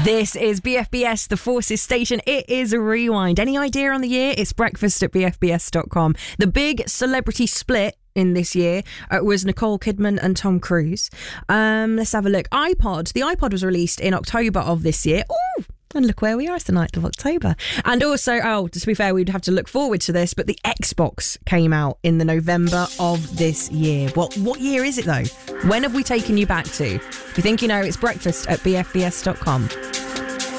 This is BFBS, the Forces Station. It is a rewind. Any idea on the year? It's breakfast at BFBS.com. The big celebrity split in this year was Nicole Kidman and Tom Cruise. Let's have a look. iPod. The iPod was released in October of this year. Ooh! And look where we are, it's the 9th of October. And also, to be fair, we'd have to look forward to this, but the Xbox came out in the November of this year. What year is it, though? When have we taken you back to? If you think you know, it's breakfast at BFBS.com.